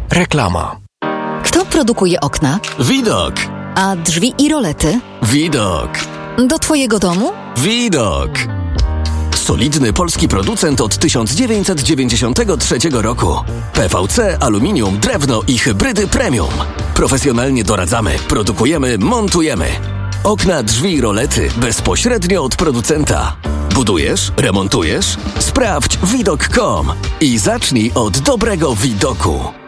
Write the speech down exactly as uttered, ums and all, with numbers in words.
Reklama. Kto produkuje okna? Widok. A drzwi i rolety? Widok. Do twojego domu? Widok. Solidny polski producent od tysiąc dziewięćset dziewięćdziesiątego trzeciego roku. P V C, aluminium, drewno i hybrydy premium. Profesjonalnie doradzamy, produkujemy, montujemy. Okna, drzwi i rolety bezpośrednio od producenta. Budujesz? Remontujesz? Sprawdź widok kropka com i zacznij od dobrego widoku.